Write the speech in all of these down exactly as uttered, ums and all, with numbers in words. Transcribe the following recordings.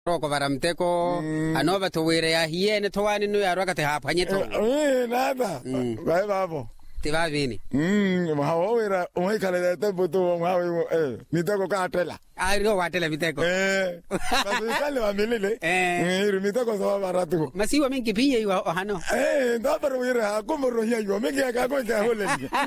roko varamteko anova towere ya hiene towani no ya roka te hapanyeto eh nada vai babo te va vini mm mahawera umai kale te boto mahawe eh miteko ka atela ayo watela miteko eh basi kale wa milele eh miteko so baratu masiwa mingi piye yo hano eh ndabaro wira akomoro hiya yo mingi ka ko ka hole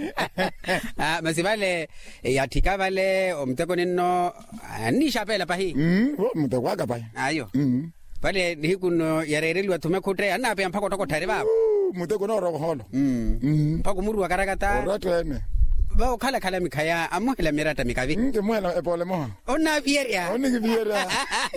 ah masivale yatika vale omteko nino anisha pela pahi mm mteko ka pahi ayo mm vale hikuno yarerelwa tumekotre anape mpako tokotare baba muteko no ro holo mm mpako muru wakarakata oratene ba khala khala mikhaya amuhela mirata mikavi nge muhela epole mo ona vieria oni nge vieria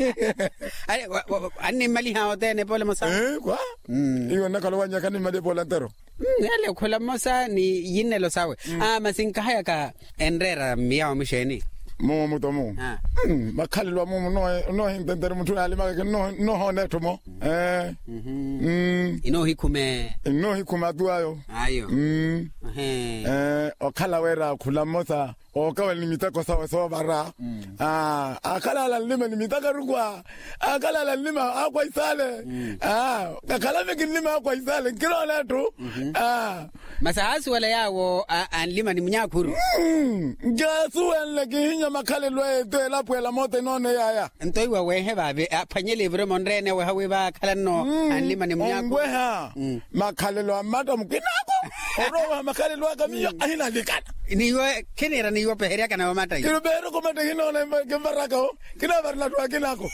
ai anni mali ha otene pole mosa eh kwa iyo nakalo wanya kani mali pole ntero yale khola mosa ni yinelo sawe ah masinkahaya ka enrera miya misheni mo mutomo ah makhalelwa mo no no hindendere muthu ali make no no hone thomo eh mm ino hikume no hikuma tuayo ayo mm eh eh okhala wera khula mosa okawe limitako sawa sawa bara ah akhala la lima limitaka rugwa akhala la lima akwa isale ah akhala me lima akwa isale kilo la tu ah masahasi wala yawo anlima ni mnyakuru gasu wala ginya makhale lwe to la pwela mote none yaya ntoi wa wehe babe phanyele vre monrene we hawe ba khala no anlima ni mnyakuru ngwe ha makhale lo amata mkinako orowa makhale lo akamiyo ahina likana ni yo kenera ni yo peheria kana mata yo kilo bero ko mata hino na gembaraka o kina barla to akinako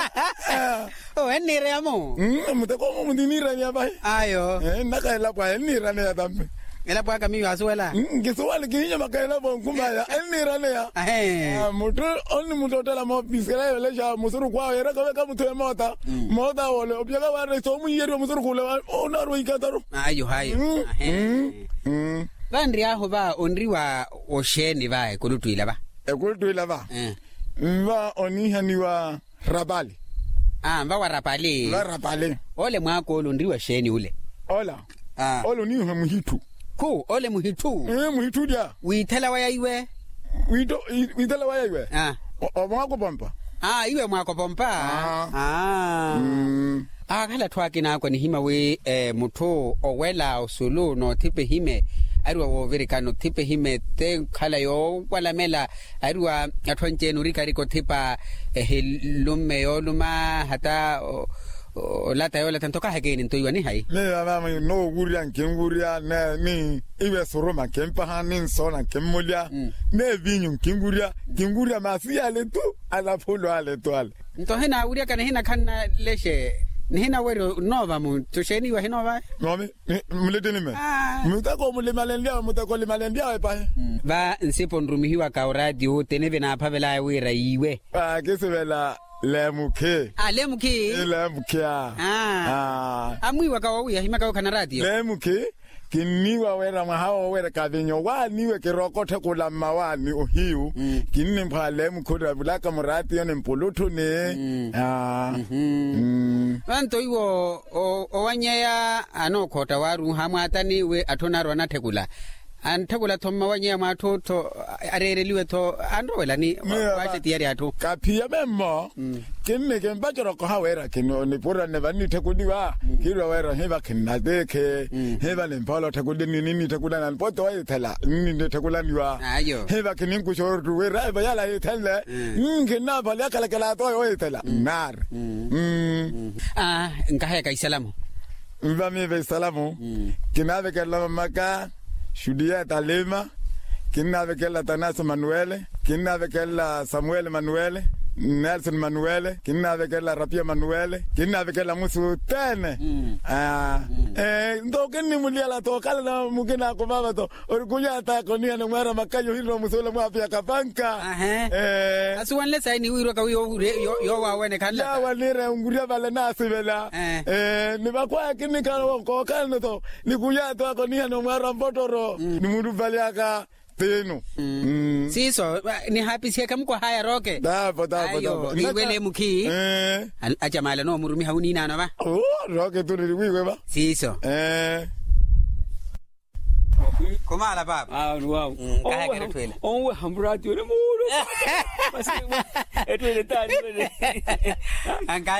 o enire amo mm muteko mo mundinira ni abai ayo eh nakaela kwa enira ne yatambe ela bwa kami wasuela ngiswali ginya makaela bonkumba ya enira ne ya eh mutu oni mutu tela mo biskela yo leja musuru kwa era ka ka mutu mota mota ole obyega wa re so mu yero musuru kule ona ro ikataro ayo hayo mm vandri aho ba onriwa osheni ba ekulutuila ba ekulutuila ba eh mva onihaniwa rabali ah mva wa rabali la rabali ole mwako olundriwa sheni ule ola ah ole ni muhitu ku ole muhitu eh muhitu dia witela waya iwe wito witela waya iwe ah o mwako pompa ah iwe mwako pompa ah mm ah khala twaki na kwa ni hima we eh mutho owela osulu no tipe hime arwa wo verikano tipe hime te khala yo kwala mela arwa athonje nuri kari ko thipa helume yo luma hata la tayo la tantoka hageni ntoiwa ni hai me mama no guria nkenguria na ni iwe soroma kempa hanin sona kemolia ne vinyu kinguria kinguria masia le tu ala polo ale to ale nto hena uria kana hena kana leshe nihina wero nova mu tusheni wa hinova ngome mulete nime mutako mulimalendia mutako limalendia pa ba nsipo nrumihiwa ka radio teneve na phavela wira iwe ah kesebela lemuke ah lemuke lemuke ah ah amwiwa ka wa hima ka kana radio lemuke kiniwa wera mahawo wera kavinyo waniwe kirokothe kula mawani ohiu kinne mphale mkhoda bulaka murati yone mpulutu ne ah vanto iwo owanyaya anokhota waru hamwatani we athona rona thekula anthekula thomma wanyaya mathoto arereliwe tho andowela ni wache tiari atho kapia memmo kinne kembachoro ko hawera kino ni pura ne bani thekudiwa kiro wera heba kinna deke heba le mpolo thekudi nini ni thekula nan poto wa thela nini ne thekula niwa ayo heba kinin ku shortu wera ba yala thela ngina bala kala kala to wa thela nar mm ah ngahaya ka isalamu mvami be salamu kinabe kala maka shudia talema kinabe kala tanasa manuele kinabe kala samuel manuele Nelson Manuele kinabe kala Rapia Manuele kinabe kala musu tene ah eh ndo kini mulia la to kala mugina ko baba to orkunya ta ko ni na mara makayo hilo musola mwa pia kapanka eh asuwanle sai ni wiro ka yo yo wa wene kala ya wanire unguria bale na sibela eh ni bakwa kini ka ko kala to ni kuya to ko ni na mara mbotoro ni mundu baliaka teno siso ni happy siya kamko haya roke dabo dabo dabo ni wele muki eh ajamala no murumi hauni nana ba oh roke tu ni wiwe ba siso eh kumala baba ah wow ka ha ke twele onwe hamburati le mulo basi etwele tani anga